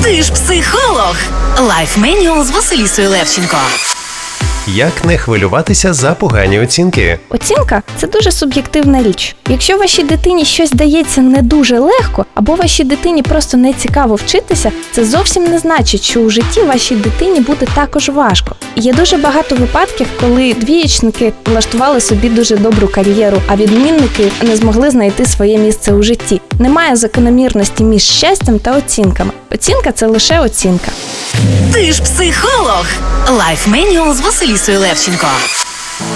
Ти ж психолог. Life Manual з Василісою Левченко. Як не хвилюватися за погані оцінки? Оцінка – це дуже суб'єктивна річ. Якщо вашій дитині щось дається не дуже легко, або вашій дитині просто не цікаво вчитися, це зовсім не значить, що у житті вашій дитині буде також важко. Є дуже багато випадків, коли двієчники влаштували собі дуже добру кар'єру, а відмінники не змогли знайти своє місце у житті. Немає закономірності між щастям та оцінками. Оцінка – це лише оцінка. Ти ж психолог. Life Manual з Василісою Левченко.